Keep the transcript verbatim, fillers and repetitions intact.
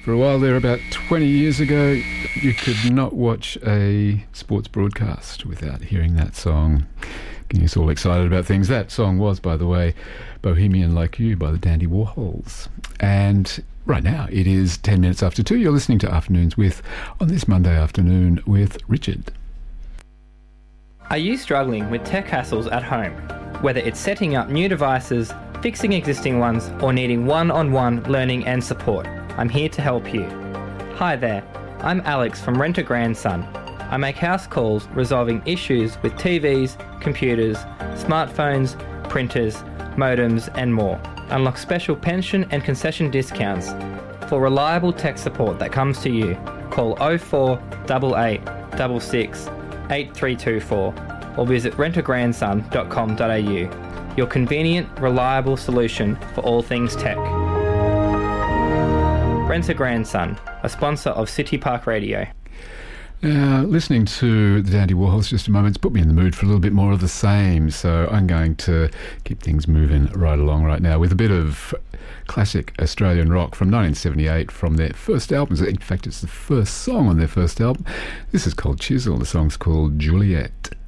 For a while there, about twenty years ago, you could not watch a sports broadcast without hearing that song. Getting us all excited about things. That song was, by the way, Bohemian Like You by the Dandy Warhols. And right now, it is ten minutes after two. You're listening to Afternoons With, on this Monday afternoon, with Richard. Are you struggling with tech hassles at home? Whether it's setting up new devices, fixing existing ones, or needing one-on-one learning and support, I'm here to help you. Hi there, I'm Alex from Rent a Grandson. I make house calls resolving issues with T Vs, computers, smartphones, printers, modems and more. Unlock special pension and concession discounts. For reliable tech support that comes to you, call oh four eight eight six six eight three two four or visit rent a grandson dot com dot a u. Your convenient, reliable solution for all things tech. Rent a Grandson, a sponsor of City Park Radio. Now, listening to the Dandy Warhols just a moment's put me in the mood for a little bit more of the same, so I'm going to keep things moving right along right now with a bit of classic Australian rock from nineteen seventy-eight from their first album. In fact, it's the first song on their first album. This is called Chisel. The song's called Juliet.